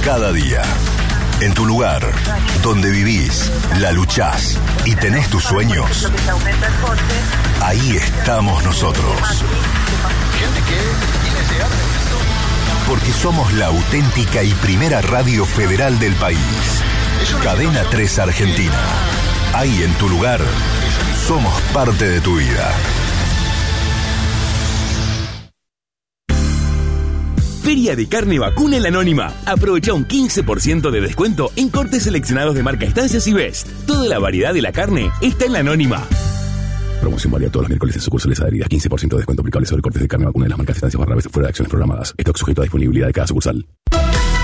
cada día. En tu lugar, donde vivís, la luchás y tenés tus sueños, ahí estamos nosotros. Porque somos la auténtica y primera radio federal del país. Cadena 3 Argentina. Ahí en tu lugar, somos parte de tu vida. Feria de Carne Vacuna en la Anónima. Aprovecha un 15% de descuento en cortes seleccionados de marca Estancias y Best. Toda la variedad de la carne está en la Anónima. Promoción válida todos los miércoles en sucursales adheridas. 15% de descuento aplicable sobre cortes de carne vacuna de las marcas Estancias / Best fuera de acciones programadas. Stock sujeto a disponibilidad de cada sucursal.